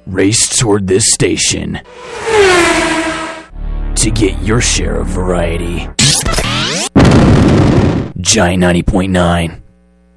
race toward this station to get your share of variety. Giant 90.9.